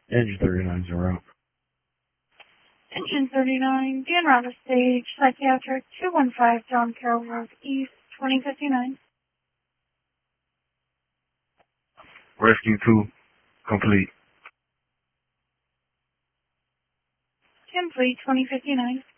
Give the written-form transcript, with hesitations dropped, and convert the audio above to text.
Engine 39's en route. Engine 39, Dan Roberts Stage, Psychiatric, 215 John Carroll Road East, 2059. Rescue 2, complete. Complete, 2059.